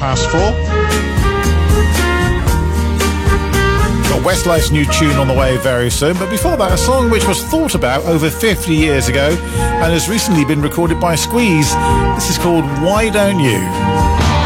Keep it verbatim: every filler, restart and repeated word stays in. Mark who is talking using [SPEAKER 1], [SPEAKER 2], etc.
[SPEAKER 1] past four. Got Westlife's new tune on the way very soon, but before that, a song which was thought about over fifty years ago and has recently been recorded by Squeeze. This is called Why Don't You?